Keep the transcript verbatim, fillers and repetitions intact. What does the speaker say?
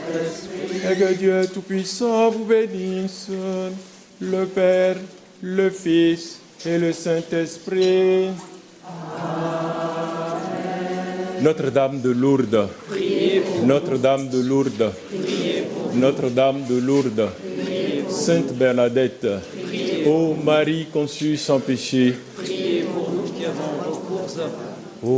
Et que Dieu Tout-Puissant vous bénisse, le Père, le Fils et le Saint-Esprit. Notre-Dame de Lourdes, Notre-Dame de Lourdes, Notre-Dame de Lourdes, Sainte Bernadette, ô Marie conçue sans péché, Priez pour nous qui avons recours à vous.